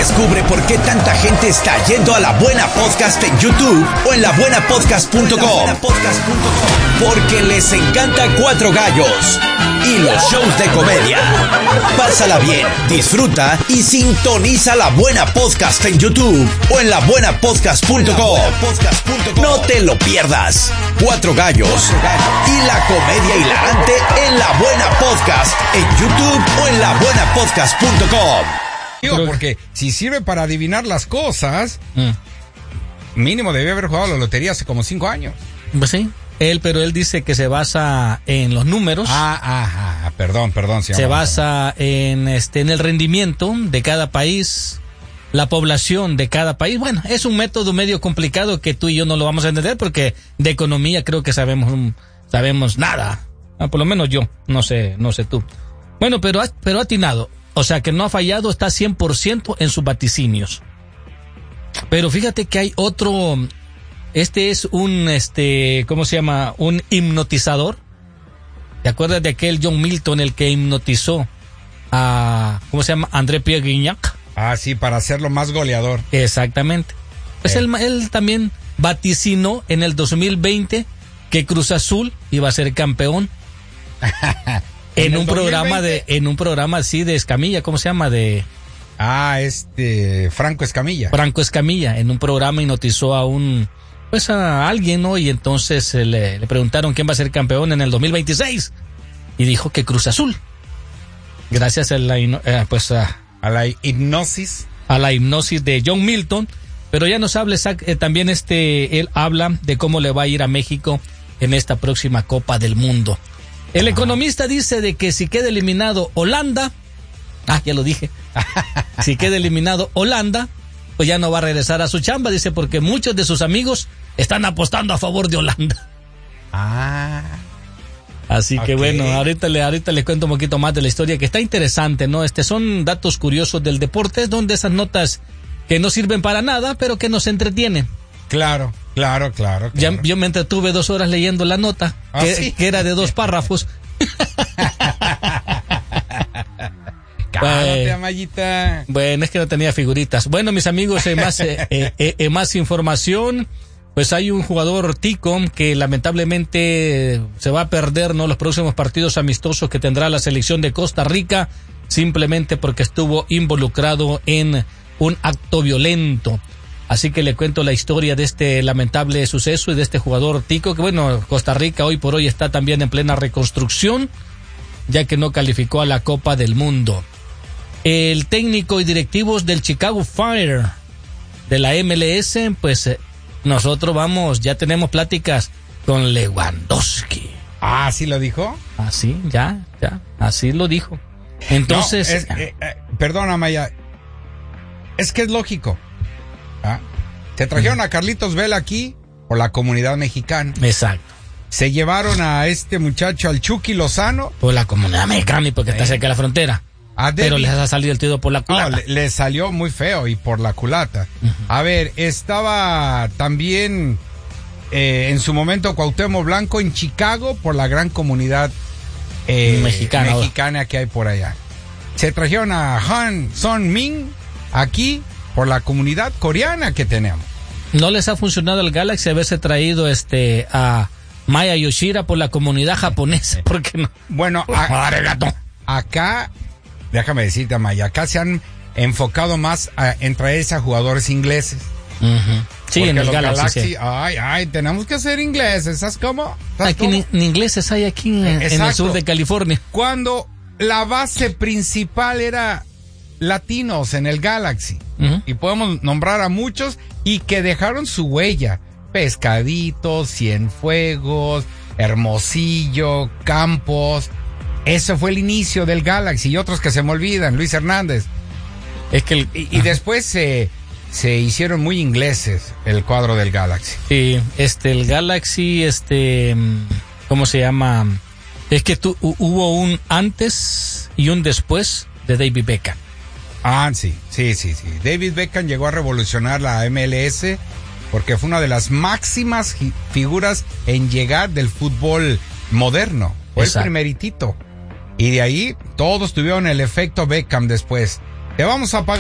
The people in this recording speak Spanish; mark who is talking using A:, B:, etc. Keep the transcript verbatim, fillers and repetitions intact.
A: Descubre por qué tanta gente está yendo a La Buena Podcast en YouTube o en la buena podcast punto com. Porque les encanta Cuatro Gallos y los shows de comedia. Pásala bien, disfruta y sintoniza La Buena Podcast en YouTube o en la buena podcast punto com. No te lo pierdas. Cuatro Gallos y la comedia hilarante en La Buena Podcast en YouTube o en la buena podcast punto com.
B: Digo, porque si sirve para adivinar las cosas, mm. mínimo debe haber jugado la lotería hace como cinco años.
C: Pues sí, él, pero él dice que se basa en los números.
B: Ah, ajá, perdón, perdón.
C: Se, se basa en este en el rendimiento de cada país, la población de cada país. Bueno, es un método medio complicado que tú y yo no lo vamos a entender porque de economía creo que sabemos sabemos nada. Ah, por lo menos yo, no sé, no sé tú. Bueno, pero pero ha atinado. O sea que no ha fallado, está cien por ciento en sus vaticinios. Pero fíjate que hay otro, este es un, este, ¿cómo se llama? Un hipnotizador. ¿Te acuerdas de aquel John Milton, el que hipnotizó a, ¿cómo se llama? André Pierre Gignac.
B: Ah, sí, para hacerlo más goleador.
C: Exactamente. Pues eh. él, él también vaticinó en el dos mil veinte que Cruz Azul iba a ser campeón. En, en un programa de, en un programa así de Escamilla, ¿cómo se llama? De
B: Ah, este, Franco Escamilla.
C: Franco Escamilla, en un programa hipnotizó a un, pues a alguien, ¿no? Y entonces eh, le, le preguntaron quién va a ser campeón en el dos mil veintiséis. Y dijo que Cruz Azul. Gracias a la, eh, pues a,
B: a la hipnosis.
C: A la hipnosis de John Milton. Pero ya nos habla eh, también este, él habla de cómo le va a ir a México en esta próxima Copa del Mundo. El economista dice de que si queda eliminado Holanda, ah, ya lo dije, si queda eliminado Holanda, pues ya no va a regresar a su chamba, dice, porque muchos de sus amigos están apostando a favor de Holanda.
B: Ah.
C: Así okay. que bueno, ahorita le, ahorita les cuento un poquito más de la historia, que está interesante, ¿no? Este son datos curiosos del deporte, donde esas notas que no sirven para nada, pero que nos entretienen.
B: Claro, claro, claro. claro.
C: Ya, yo me entretuve dos horas leyendo la nota, ¿Ah, que, sí? que era de dos párrafos.
B: Cálmate, bueno, Amayita.
C: Bueno, es que no tenía figuritas. Bueno, mis amigos, eh, más, eh, eh, eh, más información. Pues hay un jugador tico que lamentablemente se va a perder, ¿no?, los próximos partidos amistosos que tendrá la selección de Costa Rica, simplemente porque estuvo involucrado en un acto violento. Así que le cuento la historia de este lamentable suceso y de este jugador tico, que bueno, Costa Rica hoy por hoy está también en plena reconstrucción, ya que no calificó a la Copa del Mundo. El técnico y directivos del Chicago Fire de la M L S, pues nosotros vamos, ya tenemos pláticas con Lewandowski.
B: Ah, ¿sí lo dijo?
C: Ah, sí, ya, ya, así lo dijo. Entonces...
B: No, es, eh, eh, perdona, Maya, es que es lógico. ¿Ah? Se trajeron uh-huh. a Carlitos Vela aquí por la comunidad mexicana.
C: Exacto.
B: Se llevaron a este muchacho, al Chucky Lozano,
C: por la comunidad mexicana y porque eh. está cerca de la frontera. Pero les ha salido el tiro por la culata.
B: No, le, le salió muy feo y por la culata. Uh-huh. A ver, estaba también eh, en su momento Cuauhtémoc Blanco en Chicago por la gran comunidad eh, mexicana, mexicana que hay por allá. Se trajeron a Han Son-min aquí por la comunidad coreana que tenemos.
C: ¿No les ha funcionado el Galaxy haberse traído este a Maya Yoshida por la comunidad japonesa? ¿Por qué no?
B: Bueno, a, acá, déjame decirte, Maya, acá se han enfocado más a, en traerse a jugadores ingleses.
C: Uh-huh. Sí, en el Galaxy, Galaxy sí.
B: Ay, ay, tenemos que ser ingleses, ¿sabes cómo? ¿Sabes
C: aquí
B: cómo?
C: Ni, ni ingleses hay aquí en, en el sur de California.
B: Cuando la base principal era latinos en el Galaxy, uh-huh. y podemos nombrar a muchos y que dejaron su huella: Pescadito, Cienfuegos, Hermosillo, Campos. Eso fue el inicio del Galaxy, y otros que se me olvidan, Luis Hernández. Es que el, y, y después se se hicieron muy ingleses el cuadro del Galaxy.
C: Sí, este el Galaxy, este ¿cómo se llama? Es que tu, hubo un antes y un después de David Beckham.
B: Ah, sí, sí, sí, sí. David Beckham llegó a revolucionar la M L S porque fue una de las máximas figuras en llegar del fútbol moderno. Fue Exacto. el primeritito. Y de ahí todos tuvieron el efecto Beckham después. Te vamos a pagar.